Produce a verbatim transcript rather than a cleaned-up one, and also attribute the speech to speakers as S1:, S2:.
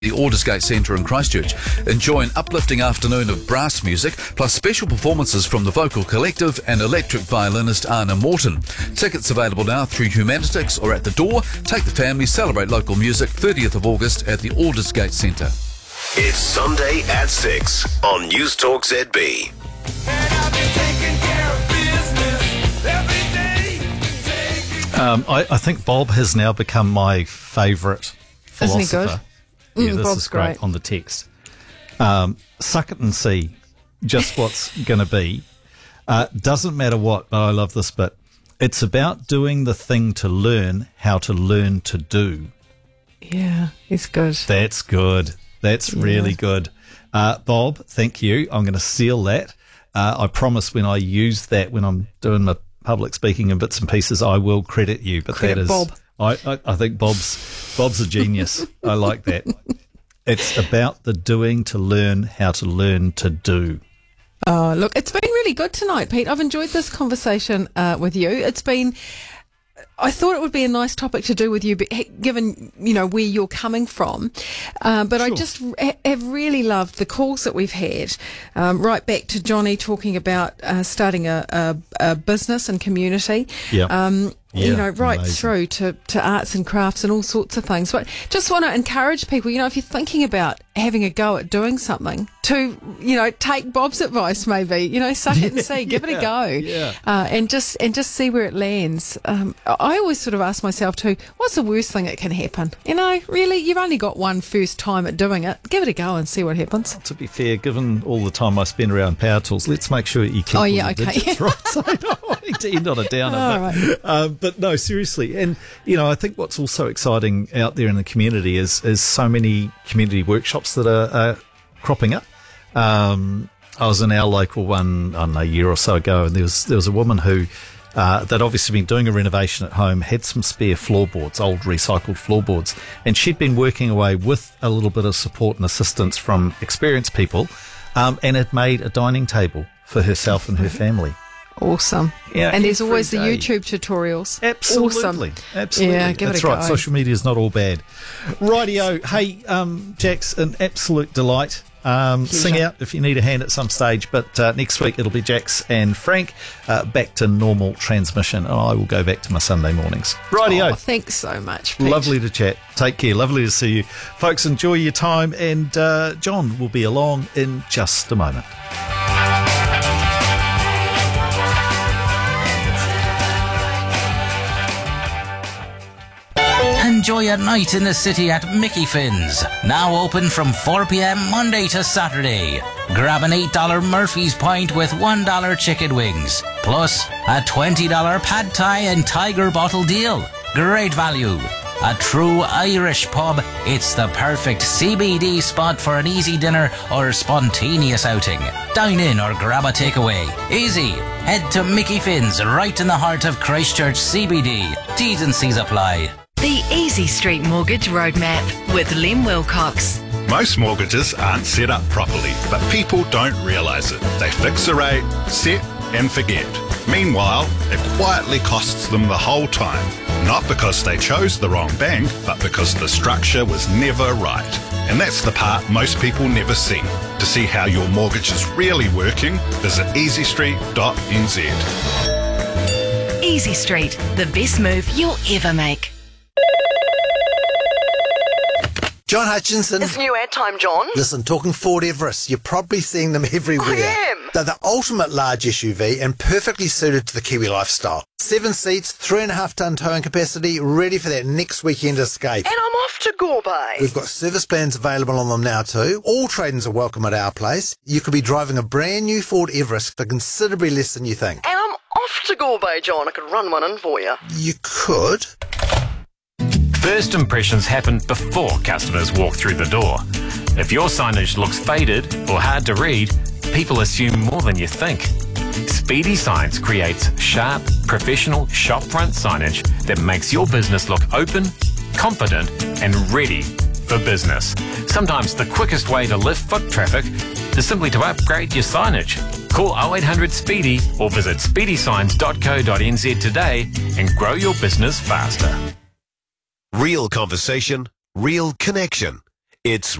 S1: the Aldersgate Centre in Christchurch. Enjoy an uplifting afternoon of brass music, plus special performances from the Vocal Collective and electric violinist Anna Morton. Tickets available now through Humanitics or at the door. Take the family, celebrate local music, thirtieth of August at the Aldersgate Centre.
S2: It's Sunday at six on News Talk Z B.
S3: Um, I, I think Bob has now become my favourite philosopher.
S4: Isn't he good?
S3: Yeah,
S4: Mm,
S3: this
S4: Bob's
S3: is great,
S4: great.
S3: on the text. Um, suck it and see just what's going to be. Uh, doesn't matter what, but I love this bit. It's about doing the thing to learn how to learn to do.
S4: Yeah, he's good.
S3: That's good. That's
S4: Yeah.
S3: really good. Uh, Bob, thank you. I'm going to seal that. Uh, I promise when I use that, when I'm doing my public speaking in bits and pieces, I will credit you. But
S4: Credit
S3: that is,
S4: Bob.
S3: I, I, I think Bob's Bob's a genius. I like that. It's about the doing to learn how to learn to do.
S4: Oh, look, it's been really good tonight, Pete. I've enjoyed this conversation uh, with you. It's been... I thought it would be a nice topic to do with you, but given, you know, where you're coming from. Uh, but
S3: Sure.
S4: I just ha- have really loved the calls that we've had, um, right back to Johnny talking about uh, starting a, a, a business and community.
S3: Yeah.
S4: Um, you
S3: Yeah,
S4: know, right
S3: amazing.
S4: through to, to arts and crafts and all sorts of things. But just want to encourage people, you know, if you're thinking about having a go at doing something, to, you know, take Bob's advice maybe, you know, suck it and see, give it a go.
S3: yeah.
S4: Uh, and just and just see where it lands. Um, I always sort of ask myself too, what's the worst thing that can happen? You know, really, you've only got one first time at doing it. Give it a go and see what happens.
S3: To be fair, given all the time I spend around power tools, let's make sure you keep
S4: Oh,
S3: all
S4: yeah,
S3: your
S4: okay.
S3: digits right. So I don't want to end on a downer.
S4: All
S3: but,
S4: right.
S3: um, but no, seriously. And, you know, I think what's also exciting out there in the community is, is so many community workshops that are, are cropping up. Um, I was in our local one, I don't know, a year or so ago, and there was, there was a woman who Uh, they'd obviously been doing a renovation at home, had some spare floorboards, old recycled floorboards, and she'd been working away with a little bit of support and assistance from experienced people, um, and had made a dining table for herself and her family.
S4: Awesome.
S3: Yeah,
S4: and there's
S3: every
S4: always the
S3: day.
S4: YouTube tutorials.
S3: Absolutely.
S4: Awesome.
S3: Absolutely.
S4: Yeah, give
S3: That's
S4: it a
S3: right.
S4: go.
S3: Social media is not all bad. Rightio. Hey, um, Jax, an absolute delight. Um, sing
S4: Pleasure.
S3: out if you need a hand at some stage, but uh, next week it'll be Jax and Frank uh, back to normal transmission, and I will go back to my Sunday mornings. Rightio.
S4: Oh, thanks so much, Pete.
S3: Lovely to chat. Take care. Lovely to see you. Folks, enjoy your time, and uh, John will be along in just a moment.
S5: Enjoy a night in the city at Mickey Finn's. Now open from four p.m. Monday to Saturday. Grab an eight dollar Murphy's Pint with one dollar chicken wings. Plus a twenty dollar pad thai and tiger bottle deal. Great value. A true Irish pub. It's the perfect C B D spot for an easy dinner or spontaneous outing. Dine in or grab a takeaway. Easy. Head to Mickey Finn's right in the heart of Christchurch C B D. T's and C's apply.
S6: The Easy Street Mortgage Roadmap with Lim Wilcox.
S7: Most mortgages aren't set up properly, but people don't realise it. They fix a rate, set and forget. Meanwhile, it quietly costs them the whole time. Not because they chose the wrong bank, but because the structure was never right. And that's the part most people never see. To see how your mortgage is really working, visit easy street dot n z.
S6: Easy Street, the best move you'll ever make.
S8: John Hutchinson.
S9: It's new ad time, John.
S8: Listen, talking Ford Everest, you're probably seeing them everywhere.
S9: I am.
S8: They're the ultimate large S U V and perfectly suited to the Kiwi lifestyle. Seven seats, three and a half tonne towing capacity, ready for that next weekend escape.
S9: And I'm off to Gorbay.
S8: We've got service plans available on them now too. All trade-ins are welcome at our place. You could be driving a brand new Ford Everest for considerably less than you think.
S9: And I'm off to Gorbay, John. I could run one in for you.
S8: You could.
S10: First impressions happen before customers walk through the door. If your signage looks faded or hard to read, people assume more than you think. Speedy Signs creates sharp, professional shopfront signage that makes your business look open, confident and ready for business. Sometimes the quickest way to lift foot traffic is simply to upgrade your signage. Call oh eight hundred SPEEDY or visit speedy signs dot co dot n z today and grow your business faster.
S2: Real conversation, real connection. It's